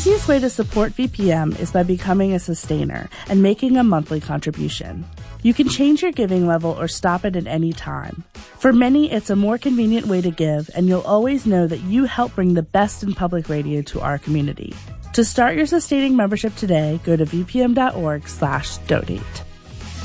easiest way to support VPM is by becoming a sustainer and making a monthly contribution. You can change your giving level or stop it at any time. For many, it's a more convenient way to give, and you'll always know that you help bring the best in public radio to our community. To start your sustaining membership today, go to vpm.org/donate.